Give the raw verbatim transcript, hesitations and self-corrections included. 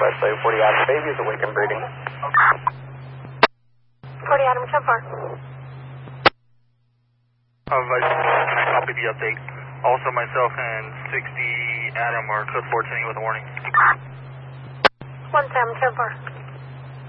Wesley, forty Adam, baby is awake and breeding. forty Adam, ten four. Uh, Vice, can I copy the update? Also, myself and sixty Adam are code four ten with a warning. one Sam, ten four.